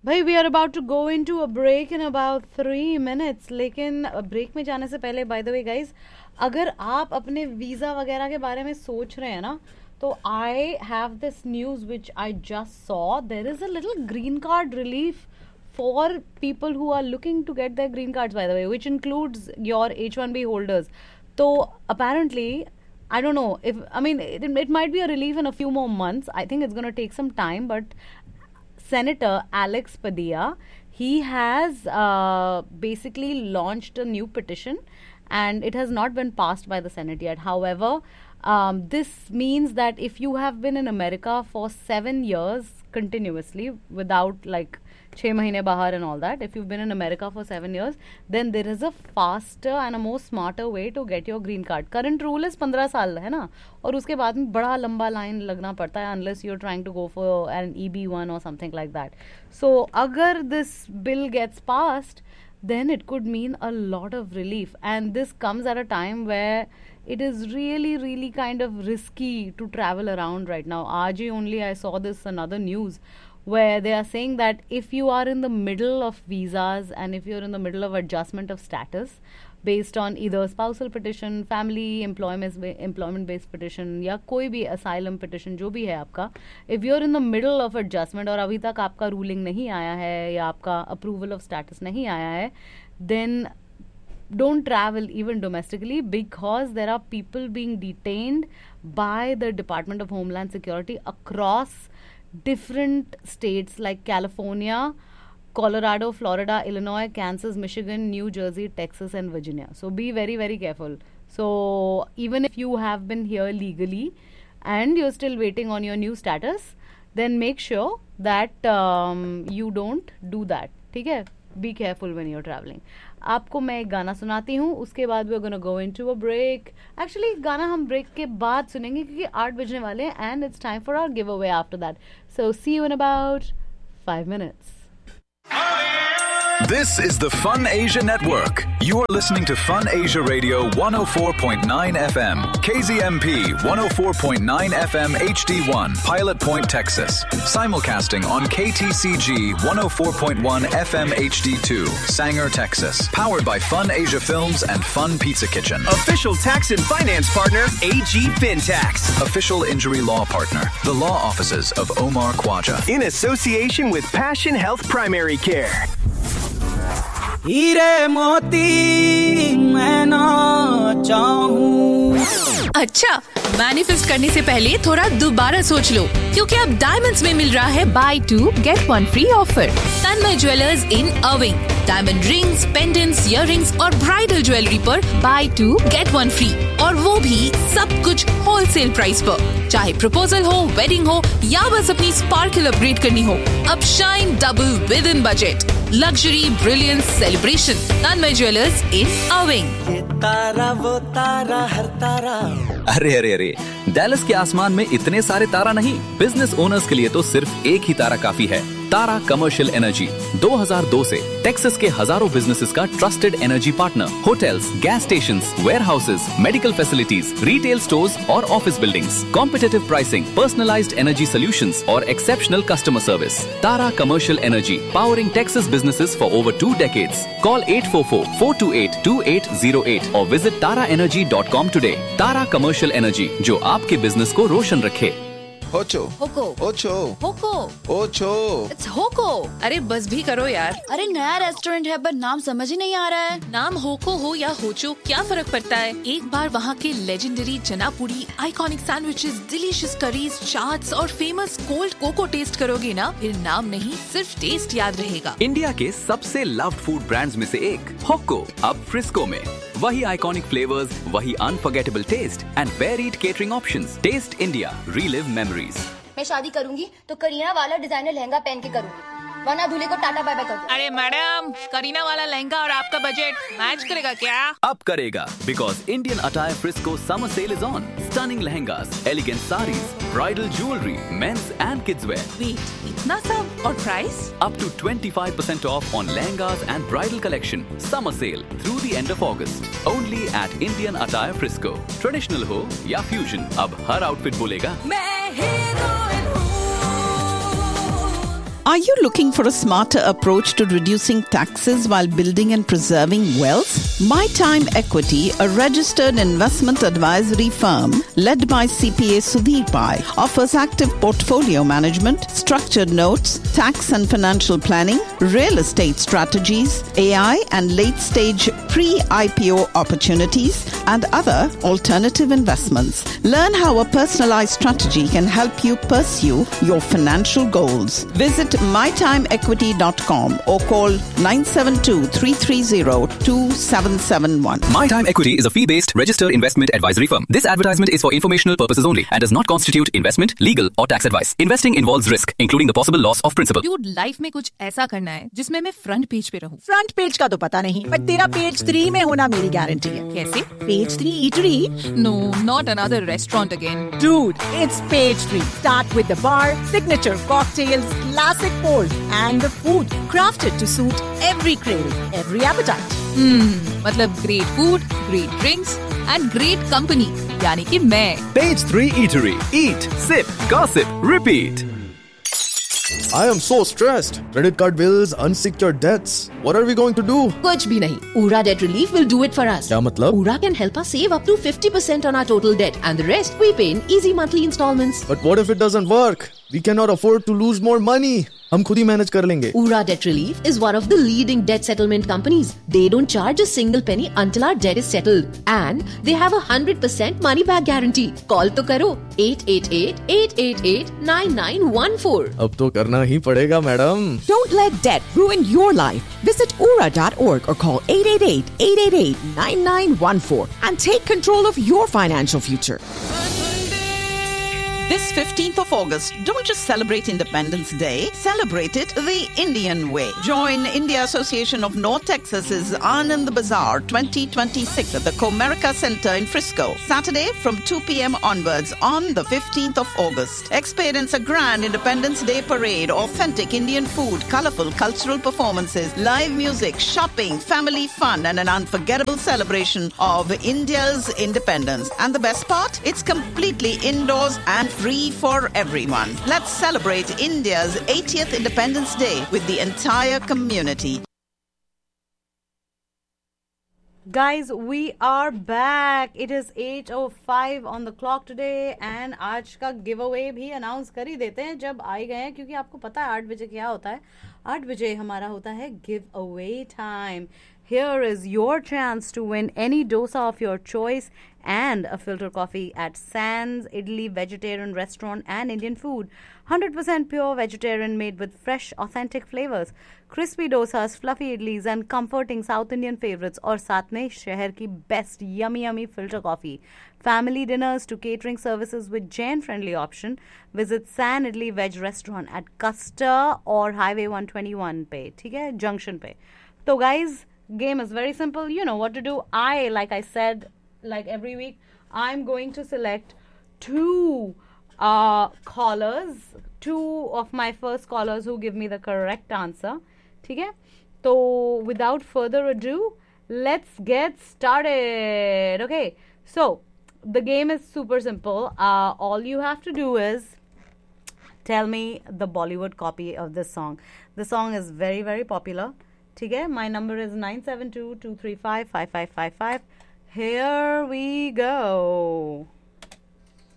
भाई we are about to go into a break in about 3 minutes. लेकिन break में जाने से पहले बाय द वे गाइज, अगर आप अपने वीज़ा वगैरह के बारे में सोच रहे हैं ना, तो I have this news which I just saw. There is a little green card relief for people who are looking to get their green cards, by the way, which includes your H-1B holders. So apparently, I don't know if, I mean, it might be a relief in a few more months. I think it's going to take some time, but Senator Alex Padilla, he has basically launched a new petition, and it has not been passed by the Senate yet. However, this means that if you have been in America for 7 years continuously without like 6 महीने बाहर and all that, if you've been in America for 7 years, then there is a faster and a more smarter way to get your green card. Current rule is 15 साल है ना, और उसके बाद में बड़ा लंबा लाइन लगना पड़ता है unless you're trying to go for an EB1 or something like that. So अगर this bill gets passed, then it could mean a lot of relief, and this comes at a time where it is really, really kind of risky to travel around right now. Aaj hi only I saw this another news where they are saying that if you are in the middle of visas and if you're in the middle of adjustment of status based on either spousal petition, family employment based petition या कोई भी asylum petition जो भी है आपका, if you're in the middle of adjustment और अभी तक आपका ruling नहीं आया है या आपका approval of status नहीं आया है, then don't travel even domestically, because there are people being detained by the Department of Homeland Security across different states like California, Colorado, Florida, Illinois, Kansas, Michigan, New Jersey, Texas and Virginia. So be very, very careful. So even if you have been here legally and you're still waiting on your new status, then make sure that you don't do that. ठीक है? Be careful when you're traveling. आपको मैं एक गाना सुनाती हूँ, उसके बाद we're gonna go into a break. Actually गाना हम ब्रेक के बाद सुनेंगे क्योंकि 8 बजने वाले हैं and it's time for our giveaway after that. So see you in about 5 minutes. This is the Fun Asia Network. You are listening to Fun Asia Radio 104.9 FM, KZMP 104.9 FM HD1, Pilot Point, Texas. Simulcasting on KTCG 104.1 FM HD2, Sanger, Texas. Powered by Fun Asia Films and Fun Pizza Kitchen. Official tax and finance partner, AG FinTax. Official injury law partner, the law offices of Omar Khwaja. In association with Passion Health Primary Care. हीरे मोती मैं ना चाहूं। अच्छा, manifest करने से पहले थोड़ा दोबारा सोच लो, क्योंकि अब डायमंड्स में मिल रहा है बाय 2 गेट 1 फ्री ऑफर। तन्मय ज्वेलर्स इन अर्विंग, डायमंड रिंग्स, पेंडेंट्स, इयररिंग्स और ब्राइडल ज्वेलरी पर बाय 2 गेट 1 फ्री, और वो भी सब कुछ होलसेल प्राइस पर। चाहे प्रपोजल हो, वेडिंग हो या बस अपनी स्पार्कल अपग्रेड करनी हो, अब shine double with in budget. Luxury, brilliance, celebration, Tanmay jewellers इन अर्विंग। ये तारा वो तारा हर तारा। अरे अरे अरे, डैलस के आसमान में इतने सारे तारा नहीं, बिजनेस ओनर्स के लिए तो सिर्फ एक ही तारा काफी है। तारा कमर्शियल एनर्जी 2002 से टेक्सास के हजारों बिजनेसेस का trusted energy partner. Hotels, gas stations, warehouses, medical facilities, retail stores और office buildings, competitive pricing, personalised energy solutions और exceptional customer service. Tara commercial energy, powering Texas businesses for over 2 decades. Call 844-428-2808 or visit taraenergy.com today. Tara Commercial Energy, जो आपके business को रोशन रखे। होचो होको ओचो होको ओचो it's होको। अरे बस भी करो यार। अरे नया रेस्टोरेंट है पर नाम समझ ही नहीं आ रहा है। नाम होको हो या होचो, क्या फर्क पड़ता है? एक बार वहाँ के लेजेंडरी चना पूरी, iconic sandwiches, delicious curries, chaats और फेमस कोल्ड कोको टेस्ट करोगे ना, फिर नाम नहीं सिर्फ टेस्ट याद रहेगा। इंडिया के सबसे लव्ड फूड ब्रांड्स में से एक होको अब फ्रिस्को में। वही आइकॉनिक फ्लेवर्स, वही unforgettable test and varied catering options. Test India, relive memories. मैं शादी करूंगी तो करीना वाला डिजाइनर लहंगा पहन के करूंगी, वरना दूल्हे को टाटा बाय बाय कर दो। अरे मैडम, करीना वाला लहंगा और आपका बजट मैच करेगा क्या? अब करेगा, because Indian attire Frisco summer sale is on. Stunning lehengas, elegant saris, bridal jewellery, mains and kids where. Wait, इतना सब और price? Up to 25% off on lehengas and bridal collection. Summer sale through the end of August. Only at Indian Attire Frisco. Traditional हो या fusion, अब हर outfit बोलेगा मैं heroine हूँ। Are you looking for a smarter approach to reducing taxes while building and preserving wealth? My Time Equity, a registered investment advisory firm led by CPA Sudhir Pai, offers active portfolio management, structured notes, tax and financial planning, real estate strategies, AI and late-stage pre-IPO opportunities, and other alternative investments. Learn how a personalized strategy can help you pursue your financial goals. Visit mytimeequity.com or call 972-330-2771. My Time Equity is a fee-based registered investment advisory firm. This advertisement is for informational purposes only and does not constitute investment, legal or tax advice. Investing involves risk, including the possible loss of principal. Dude, life में कुछ ऐसा करना है जिसमें मैं front page पे रहूं। Front page का तो पता नहीं, पर तेरा पेज 3 में होना मेरी गारंटी है। कैसे? Page 3 eatery? No, not another restaurant again. Dude, it's page 3. Start with the bar, signature cocktails, classic pours, and the food crafted to suit every craving, every appetite. मतलब great food, great drinks and great company. यानी कि मैं। Page 3 Eatery. Eat, sip, gossip, repeat. I am so stressed. Credit card bills, unsecured debts. What are we going to do? कुछ भी नहीं. Ura Debt Relief will do it for us. क्या मतलब? Ura can help us save up to 50% on our total debt, and the rest we pay in easy monthly installments. But what if it doesn't work? We cannot afford to lose more money. हम खुद ही manage कर लेंगे. Ura Debt Relief is one of the leading debt settlement companies. They don't charge a single penny until our debt is settled, and they have a 100% money back guarantee. Call तो करो 888-888-9914. अब तो करना ही पड़ेगा, madam. Don't let debt ruin your life. Visit ura.org or call 888-888-9914 and take control of your financial future. This 15th of August, don't just celebrate Independence Day, celebrate it the Indian way. Join India Association of North Texas's Anand Bazaar 2026 at the Comerica Center in Frisco. Saturday from 2 p.m. onwards on the 15th of August. Experience a grand Independence Day parade, authentic Indian food, colorful cultural performances, live music, shopping, family fun, and an unforgettable celebration of India's independence. And the best part? It's completely indoors and free for everyone. Let's celebrate India's 80th Independence Day with the entire community. Guys, we are back. It is 8:05 on the clock today and आज का giveaway भी announce कर ही देते हैं जब आ ही गए हैं, क्योंकि आपको पता है 8 बजे क्या होता है. 8 बजे हमारा होता है giveaway time. Here is your chance to win any dosa of your choice and a filter coffee at Sands Idli Vegetarian Restaurant and Indian Food. 100% pure vegetarian made with fresh, authentic flavors. Crispy dosas, fluffy idlis and comforting South Indian favorites. और साथ में शहर की best yummy filter coffee. Family dinners to catering services with Jain-friendly option. Visit San Idli Veg Restaurant at Custer or Highway 121 पे, ठीक है, junction पे. So guys, game is very simple. You know what to do. Like I said, like every week, I'm going to select two callers, two of my first callers who give me the correct answer. ठीक है? So without further ado, let's get started. Okay, so the game is super simple. All you have to do is tell me the Bollywood copy of this song. The song is very, very popular. ठीक है? My number is 972-235-5555. Here we go.